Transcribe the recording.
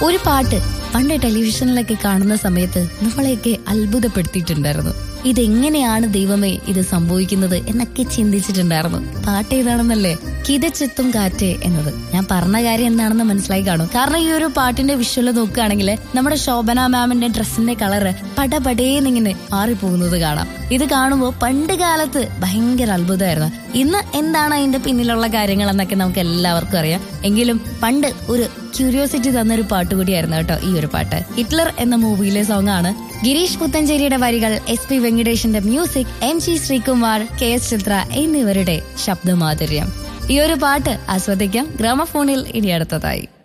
ഒരു പാട്ട് പണ്ട് ടെലിവിഷനിലൊക്കെ കാണുന്ന സമയത്ത് നമ്മളെയൊക്കെ അത്ഭുതപ്പെടുത്തിയിട്ടുണ്ടായിരുന്നു. ഇതെങ്ങനെയാണ് ദൈവമേ ഇത് സംഭവിക്കുന്നത് എന്നൊക്കെ ചിന്തിച്ചിട്ടുണ്ടായിരുന്നു. പാട്ട് ഏതാണെന്നല്ലേ? കിതച്ചെത്തും കാറ്റ് എന്നത്. ഞാൻ പറഞ്ഞ കാര്യം എന്താണെന്ന് മനസ്സിലായി കാണും. കാരണം ഈ ഒരു പാട്ടിന്റെ വിഷ്വല് നോക്കുകയാണെങ്കിൽ നമ്മുടെ ശോഭന മാമിന്റെ ഡ്രസ്സിന്റെ കളറ് പടപടേന്നിങ്ങനെ മാറിപ്പോകുന്നത് കാണാം. ഇത് കാണുമ്പോൾ പണ്ട് കാലത്ത് ഭയങ്കര അത്ഭുതമായിരുന്നു. ഇന്ന് എന്താണ് അതിന്റെ പിന്നിലുള്ള കാര്യങ്ങൾ എന്നൊക്കെ നമുക്ക് എല്ലാവർക്കും അറിയാം. എങ്കിലും പണ്ട് ഒരു ക്യൂരിയോസിറ്റി തന്നൊരു പാട്ട് കൂടിയായിരുന്നു കേട്ടോ ഈ ഒരു പാട്ട്. ഹിറ്റ്ലർ എന്ന മൂവിയിലെ സോങ് ആണ്. ഗിരീഷ് പുത്തഞ്ചേരിയുടെ വരികൾ, SP വെങ്കടേഷിന്റെ music, MG Sreekumar, KS ചിത്ര എന്നിവരുടെ ശബ്ദമാധുര്യം. ഈ ഒരു പാട്ട് ആസ്വദിക്കാം ഗ്രാമഫോണിൽ ഇനി അടുത്തതായി.